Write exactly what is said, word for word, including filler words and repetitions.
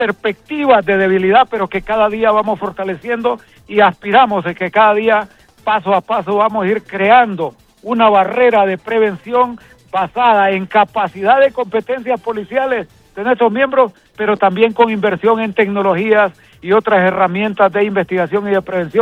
perspectivas de debilidad, pero que cada día vamos fortaleciendo y aspiramos a que cada día, paso a paso, vamos a ir creando una barrera de prevención basada en capacidad de competencias policiales de nuestros miembros, pero también con inversión en tecnologías y otras herramientas de investigación y de prevención.